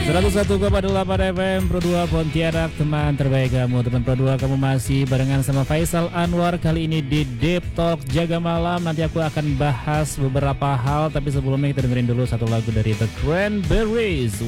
101,8 FM Pro 2 Pontianak, teman terbaik kamu. Teman Pro 2, kamu masih barengan sama Faisal Anwar. Kali ini di Deep Talk Jaga Malam. Nanti aku akan bahas beberapa hal, tapi sebelumnya kita dengerin dulu satu lagu dari The Cranberries.